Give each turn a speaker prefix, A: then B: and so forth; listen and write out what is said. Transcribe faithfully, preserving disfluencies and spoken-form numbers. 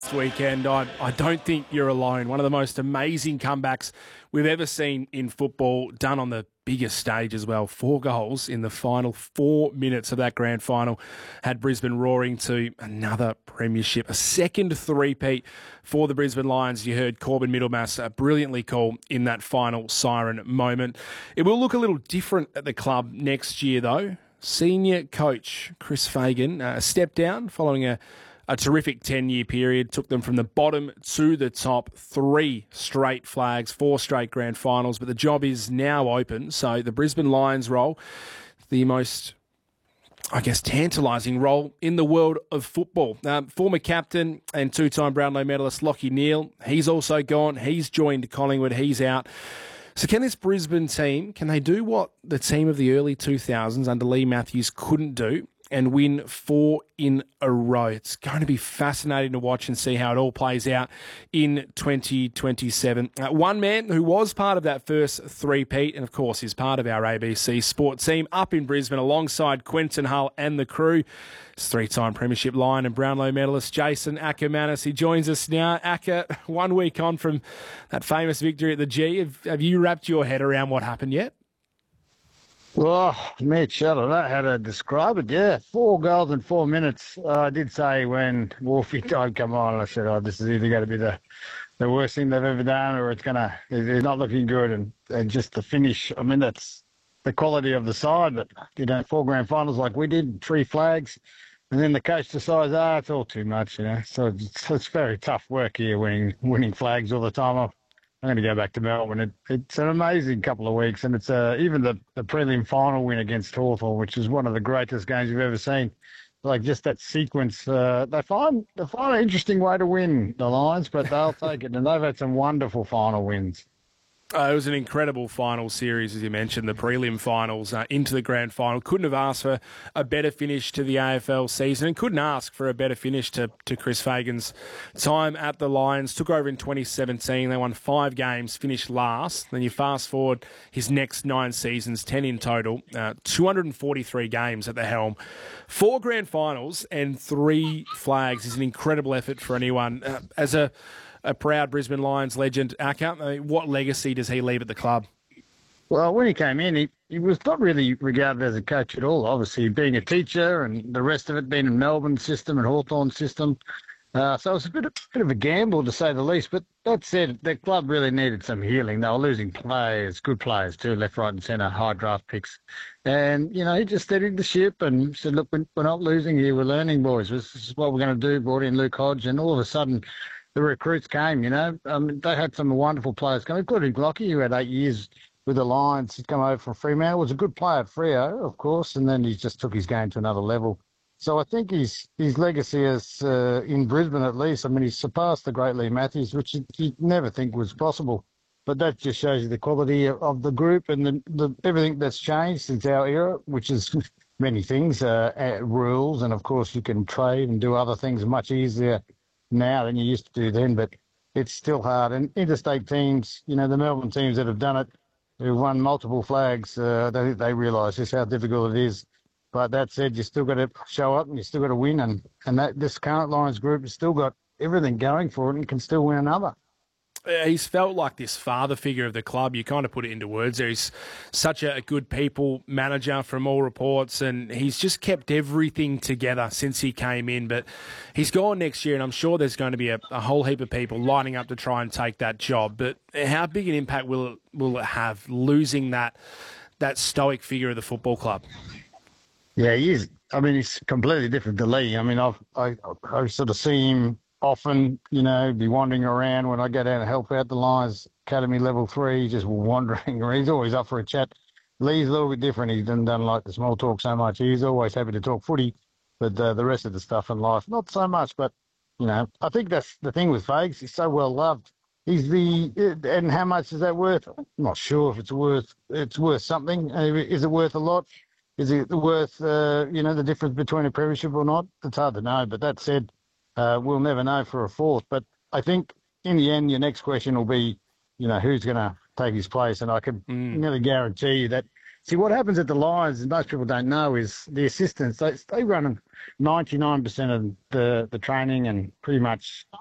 A: last weekend. I, I don't think you're alone. One of the most amazing comebacks we've ever seen in football, done on the biggest stage as well. Four goals in the final four minutes of that grand final had Brisbane roaring to another premiership, a second three-peat for the Brisbane Lions. You heard Corbin Middlemass uh, brilliantly call in that final siren moment. It will look a little different at the club next year, though. Senior coach Chris Fagan uh, stepped down following a, a terrific ten-year period, took them from the bottom to the top, three straight flags, four straight grand finals, but the job is now open. So the Brisbane Lions role, the most, I guess, tantalising role in the world of football. Um, former captain and two-time Brownlow medalist Lachie Neale, he's also gone. He's joined Collingwood. He's out. So can this Brisbane team, can they do what the team of the early two thousands under Lee Matthews couldn't do and win four in a row? It's going to be fascinating to watch and see how it all plays out in twenty twenty-seven. Uh, one man who was part of that first three-peat and, of course, is part of our A B C Sport team up in Brisbane alongside Quentin Hull and the crew. It's three-time Premiership Lion and Brownlow medalist Jason Ackermanis. He joins us now. Acker, one week on from that famous victory at the G, have, have you wrapped your head around what happened yet?
B: Well, Mitch, I don't know how to describe it. Yeah, four goals in four minutes. Uh, I did say when Wolfie died, come on, I said, oh, this is either going to be the, the worst thing they've ever done or it's going to, it's not looking good. And, and just the finish, I mean, that's the quality of the side. But, you know, four grand finals like we did, three flags. And then the coach decides, ah, it's all too much, you know. So it's, it's very tough work here, winning winning flags all the time. I'm going to go back to Melbourne. It, it's an amazing couple of weeks, and it's uh, even the, the prelim final win against Hawthorn, which is one of the greatest games you've ever seen. Like just that sequence, uh, they find they find an interesting way to win, the Lions, but they'll take it, and they've had some wonderful final wins.
A: Uh, it was an incredible final series, as you mentioned, the prelim finals uh, into the grand final. Couldn't have asked for a better finish to the A F L season and couldn't ask for a better finish to, to Chris Fagan's time at the Lions. Took over in twenty seventeen. They won five games, finished last. Then you fast forward his next nine seasons, ten in total, uh, two hundred forty-three games at the helm. Four grand finals and three flags is an incredible effort for anyone. Uh, as a A proud Brisbane Lions legend, Acker, I mean, what legacy does he leave at the club?
B: Well, when he came in, he, he was not really regarded as a coach at all. Obviously, being a teacher and the rest of it being in Melbourne system and Hawthorn system. Uh, so it was a bit, bit of a gamble, to say the least. But that said, the club really needed some healing. They were losing players, good players too, left, right and centre, high draft picks. And, you know, he just steadied the ship and said, look, we're not losing here. We're learning, boys. This is what we're going to do. Brought in Luke Hodge, and all of a sudden the recruits came, you know. Um, they had some wonderful players come, including Lachie, who had eight years with the Lions. He'd come over from Fremantle. Was a good player at Freo, of course, and then he just took his game to another level. So I think his his legacy is, uh, in Brisbane at least, I mean, he's surpassed the great Lee Matthews, which you'd never think was possible. But that just shows you the quality of, of the group and the, the everything that's changed since our era, which is many things, uh, uh, rules, and, of course, you can trade and do other things much easier now than you used to do then, but it's still hard. And interstate teams, you know, the Melbourne teams that have done it, who've won multiple flags, uh, they, they realise just how difficult it is. But that said, you still got to show up and you still got to win. And, and that this current Lions group has still got everything going for it and can still win another.
A: Uh, he's felt like this father figure of the club. You kind of put it into words there. He's such a good people manager from all reports, and he's just kept everything together since he came in. But he's gone next year, and I'm sure there's going to be a, a whole heap of people lining up to try and take that job. But how big an impact will it, will it have, losing that that stoic figure of the football club?
B: Yeah, he is. I mean, he's completely different to Lee. I mean, I've, I, I sort of see him often, you know, be wandering around when I go down to help out the Lions Academy level three, just wandering around. He's always up for a chat. Lee's a little bit different. He doesn't, doesn't like the small talk so much. He's always happy to talk footy, but uh, the rest of the stuff in life, not so much. But, you know, I think that's the thing with Fags. He's so well loved. He's the, and how much is that worth? I'm not sure if it's worth, it's worth something. Is it worth a lot? Is it worth, uh, you know, the difference between a premiership or not? It's hard to know. But that said, Uh, we'll never know for a fourth. But I think in the end, your next question will be, you know, who's going to take his place? And I can mm. nearly guarantee you that. See, what happens at the Lions, and most people don't know, is the assistants, they, they run ninety-nine percent of the, the training and pretty much